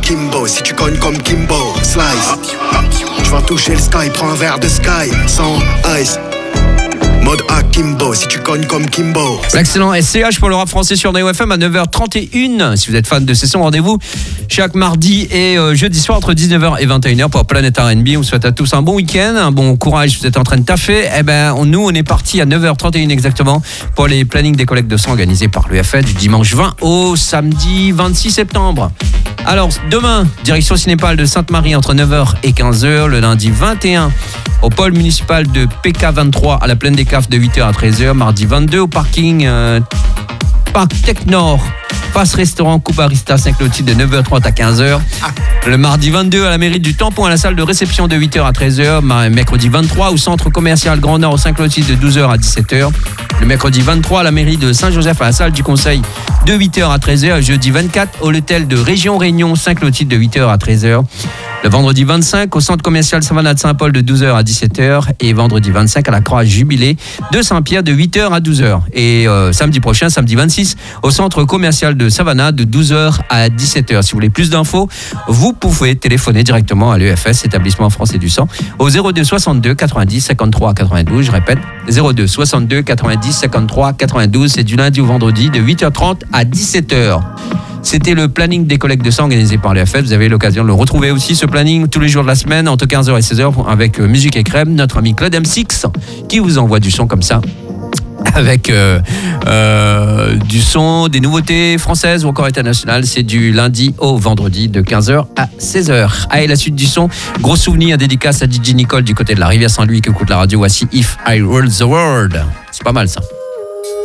Kimbo, si tu cognes comme Kimbo, slice. Tu vas toucher le sky, prends un verre de sky, sans ice. Mode Akimbo, si tu cognes comme Kimbo. L'excellent SCH pour le rap français sur Neo FM à 9h31. Si vous êtes fan de ces sons, rendez-vous chaque mardi et jeudi soir entre 19h et 21h pour Planète R&B. On vous souhaite à tous un bon week-end, un bon courage. Vous êtes en train de taffer. Eh ben, nous, on est parti à 9h31 exactement pour les plannings des collectes de sang organisés par l'UFL du dimanche 20 au samedi 26 septembre. Alors, demain, direction Cinépal de Sainte-Marie entre 9h et 15h. Le lundi 21 au pôle municipal de PK23 à la Plaine des Caves de 8h à 13h. Mardi 22 au parking Parc Tech Nord, face restaurant Coubarista Saint-Clotilde de 9h30 à 15h. Le mardi 22 à la mairie du Tampon à la salle de réception de 8h à 13h. Mercredi 23 au centre commercial Grand Nord au Saint-Clotilde de 12h à 17h. Le mercredi 23 à la mairie de Saint-Joseph à la salle du conseil de 8h à 13h. Jeudi 24 au l'hôtel de Région Réunion Saint-Clotilde de 8h à 13h. Le vendredi 25 au centre commercial Savannah de Saint-Paul de 12h à 17h. Et vendredi 25 à la Croix Jubilée de Saint-Pierre de 8h à 12h. Et samedi prochain, samedi 26, au centre commercial de Savannah de 12h à 17h. Si vous voulez plus d'infos, vous pouvez téléphoner directement à l'EFS, établissement français du sang, au 02 62 90 53 92. Je répète, 02 62 90 53 92. C'est du lundi au vendredi de 8h30 à 17h. C'était le planning des collectes de sang organisé par l'EFF. Vous avez l'occasion de le retrouver aussi, ce planning, tous les jours de la semaine, entre 15h et 16h, avec Musique et Crème, notre ami Claude M6, qui vous envoie du son comme ça, avec du son, des nouveautés françaises ou encore internationales. C'est du lundi au vendredi de 15h à 16h. Allez, la suite du son. Gros souvenir, dédicace à DJ Nicole du côté de la Rivière Saint-Louis qui écoute la radio. Voici If I Rule the World. C'est pas mal ça.